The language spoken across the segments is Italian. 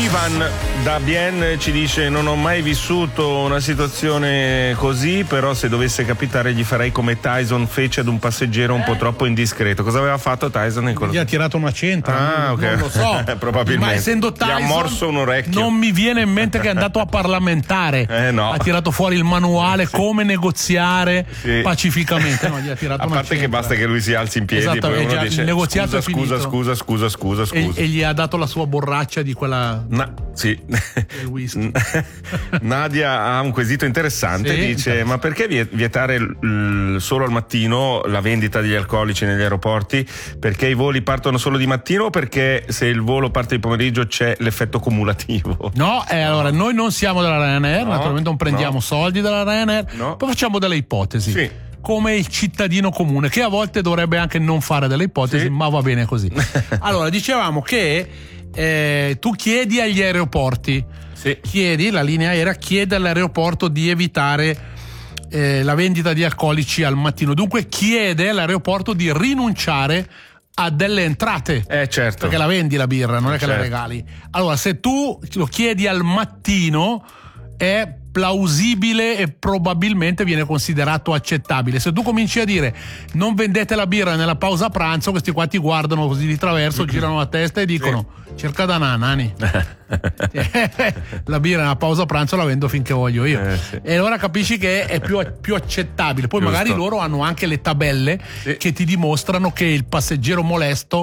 Ivan da Bien ci dice: non ho mai vissuto una situazione così, però se dovesse capitare gli farei come Tyson fece ad un passeggero un po' troppo indiscreto. Cosa aveva fatto Tyson? Gli ha tirato una centra, ok. Non lo so. Probabilmente. Ma essendo Tyson, gli ha morso un orecchio. Non mi viene in mente che è andato a parlamentare. No. Ha tirato fuori il manuale come negoziare pacificamente. No, gli ha tirato a una parte centra. che basta che lui si alzi in piedi, poi uno dice: il negoziato è finito. Scusa. E gli ha dato la sua borraccia di quella sì. del whisky. Nadia ha un quesito interessante, dice: ma perché vietare solo al mattino la vendita degli alcolici negli aeroporti? Perché i voli partono solo di mattino o perché se il volo parte di pomeriggio c'è l'effetto cumulativo? No, allora noi non siamo della Ryanair, naturalmente non prendiamo soldi dalla Ryanair, poi facciamo delle ipotesi. Sì. Come il cittadino comune, che a volte dovrebbe anche non fare delle ipotesi, ma va bene così. Allora, dicevamo che tu chiedi agli aeroporti, la linea aerea chiede all'aeroporto di evitare la vendita di alcolici al mattino, dunque chiede all'aeroporto di rinunciare a delle entrate, certo, perché la vendi la birra, non è che la regali. Allora, se tu lo chiedi al mattino è plausibile e probabilmente viene considerato accettabile. Se tu cominci a dire non vendete la birra nella pausa pranzo, questi qua ti guardano così di traverso, girano la testa e dicono: cerca da nani. La birra nella pausa pranzo la vendo finché voglio io. E allora capisci che è più accettabile. Poi magari loro hanno anche le tabelle che ti dimostrano che il passeggero molesto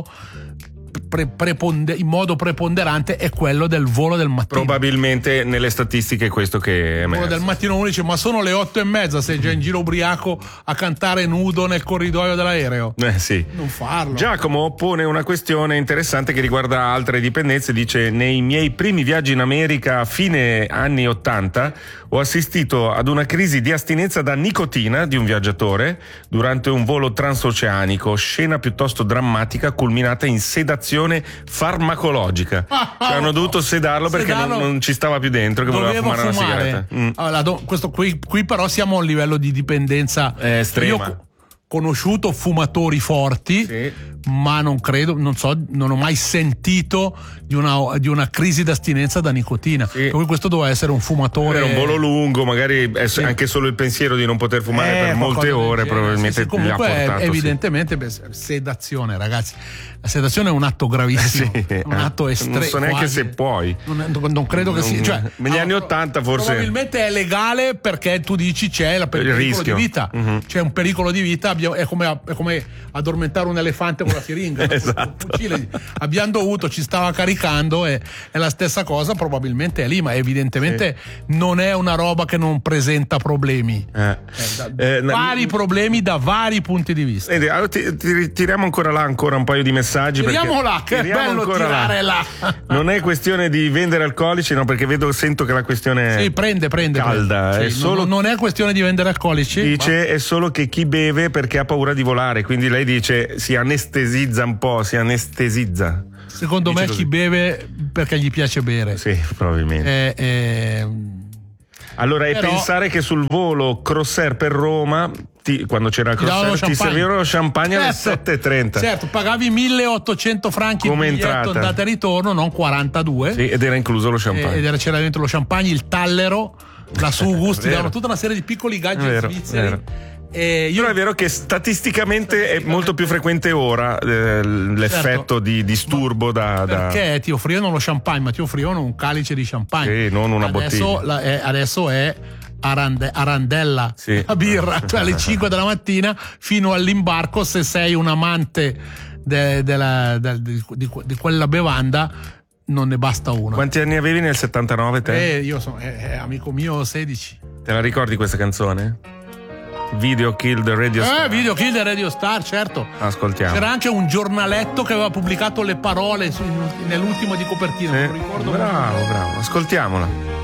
in modo preponderante è quello del volo del mattino. Probabilmente nelle statistiche è questo che è emerso. Quello del mattino uno dice: ma sono le 8:30, sei già in giro ubriaco a cantare nudo nel corridoio dell'aereo. Sì. Non farlo. Giacomo pone una questione interessante che riguarda altre dipendenze. Dice: nei miei primi viaggi in America a fine anni 80 ho assistito ad una crisi di astinenza da nicotina di un viaggiatore durante un volo transoceanico, scena piuttosto drammatica culminata in sedazione farmacologica. Hanno dovuto sedarlo perché non ci stava più dentro, che voleva fumare una sigaretta. Allora, questo qui però siamo a un livello di dipendenza estrema. Io conosciuto fumatori forti, ma non ho mai sentito di una crisi d'astinenza da nicotina. Per cui questo doveva essere un fumatore. Era un volo lungo, magari anche solo il pensiero di non poter fumare per molte ore probabilmente gli ha portato. Evidentemente sedazione, ragazzi. La sedazione è un atto gravissimo, un atto estremo. Non so neanche se puoi. Non credo che sia. Cioè, negli anni 80 forse. Probabilmente è legale perché tu dici c'è il pericolo rischio di vita. C'è un pericolo di vita, è come addormentare un elefante con la siringa. Esatto. Abbiamo dovuto, ci stava caricando, è la stessa cosa, probabilmente è lì, ma evidentemente non è una roba che non presenta problemi. Vari problemi da vari punti di vista. Allora, tiriamo ancora un paio di messaggi. Tiriamo là, che è bello tirare là. Non è questione di vendere alcolici, no, perché sento che la questione è prende calda. È solo, non è questione di vendere alcolici. Dice è solo che chi beve perché ha paura di volare, quindi lei dice si anestesizza un po', Secondo me chi beve perché gli piace bere. Sì, probabilmente. Allora, però, pensare che sul volo Crossair per Roma quando c'era il Crossair ti servivano lo champagne alle 7:30. Certo, pagavi 1.800 franchi come il biglietto entrata, andata e ritorno, non 42. Sì, ed era incluso lo champagne. C'era dentro lo champagne, il tallero, la Sugus, ti davano tutta una serie di piccoli gadget svizzeri. Però è vero che statisticamente è molto più frequente ora l'effetto di disturbo perché ti offrivano lo champagne, ma ti offrivano un calice di champagne, non una bottiglia. Adesso è Arandella, la birra, cioè alle 5 della mattina fino all'imbarco, se sei un amante di quella bevanda non ne basta una. Quanti anni avevi nel 79 te? Io sono amico mio 16. Te la ricordi questa canzone? Video Kill the Radio Star. Video Kill the Radio Star, certo. Ascoltiamo. C'era anche un giornaletto che aveva pubblicato le parole nell'ultimo di copertina, non ricordo. Bravo, ascoltiamola.